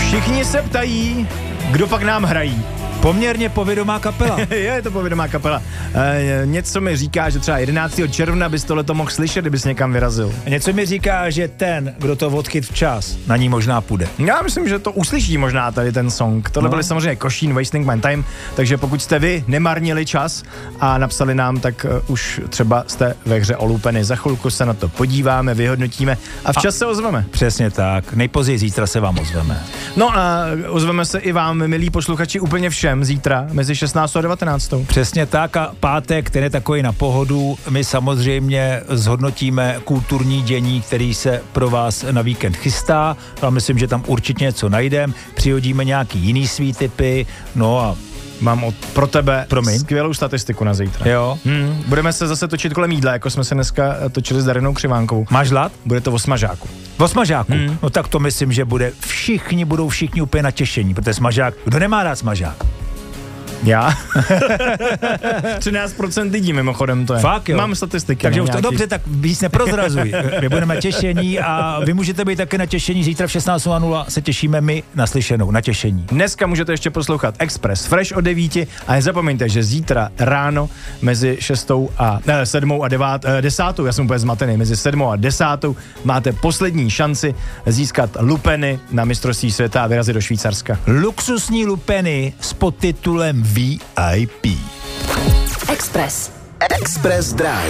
Všichni se ptají, kdo pak nám hrají. Poměrně povědomá kapela. Je to povědomá kapela. Něco mi říká, že třeba 11. června bys tohleto mohl slyšet, kdybys někam vyrazil. Něco mi říká, že ten, kdo to odchyt včas, na ní možná půjde. Já myslím, že to uslyší možná tady ten song. Tohle byly samozřejmě Košín, Wasting My Time, takže pokud jste vy nemarnili čas a napsali nám, tak už třeba jste ve hře o Lupeny. Za chvilku se na to podíváme, vyhodnotíme a včas se ozveme. Přesně tak. Nejpozději zítra se vám ozveme. No a ozveme se i vám, milí posluchači, úplně všem zítra mezi 16 a 19. Přesně tak a pátek, ten je takový na pohodu. My samozřejmě zhodnotíme kulturní dění, který se pro vás na víkend chystá. A myslím, že tam určitě něco najdeme. Přihodíme nějaký jiný svý tipy. No a mám pro tebe skvělou statistiku na zítra. Jo. Budeme se zase točit kolem jídla, jako jsme se dneska točili s Darinou Křivánkovou. Máš hlad? Bude to o smažáku. O smažáku? No tak to myslím, že budou všichni úplně natěšení, protože smažák, kdo nemá rád smažák? Já? 13% lidí mimochodem to je. Fakt jo? Mám statistiky. Takže už to dobře, tak víc neprozrazuj. My budeme těšení a vy můžete být také natěšení. Zítra v 16:00 se těšíme my naslyšenou, natěšení. Dneska můžete ještě poslouchat Express Fresh od 9 a nezapomeňte, že zítra ráno mezi 7 a 10, já jsem úplně zmatený, mezi 7 a 10 máte poslední šanci získat lupeny na mistrovství světa a vyrazit do Švýcarska. Luxusní lupeny s podtitulem VIP. Express. Express Drive.